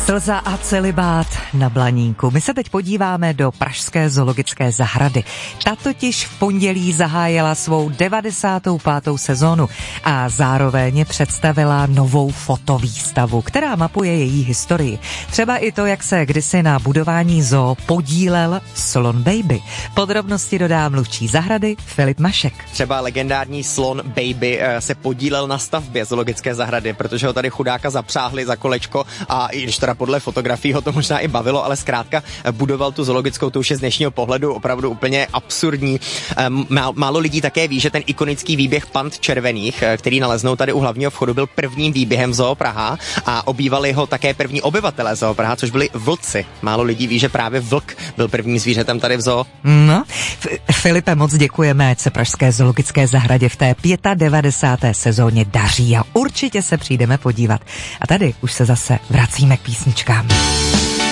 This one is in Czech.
Slza a celibát na Blaníku. My se teď podíváme do pražské zoologické zahrady. Ta totiž v pondělí zahájila svou 95. sezónu a zároveň představila novou fotovýstavu, která mapuje její historii. Třeba i to, jak se kdysi na budování zoo podílel slon Baby. Podrobnosti dodá mluvčí zahrady Filip Mašek. Třeba legendární slon Baby se podílel na stavbě zoologické zahrady, protože ho tady chudáka zapřáhli za kolečko a i když teda podle fotografií ho to možná i bavilo, ale zkrátka budoval tu zoologickou, to už je z dnešního pohledu opravdu úplně absurdní. Málo lidí také ví, že ten ikonický výběh pand červených, který naleznou tady u hlavního vchodu, byl prvním výběhem Zoo Praha a obývali ho také první obyvatelé Zoo Praha, což byli vlci. Málo lidí ví, že právě vlk byl prvním zvířetem tady v zoo. No, Filipe, moc děkujeme, ať se pražské zoologické zahradě v té 95. sezóně daří a určitě se přijdeme podívat. A tady už se zase vracíme k písničkám.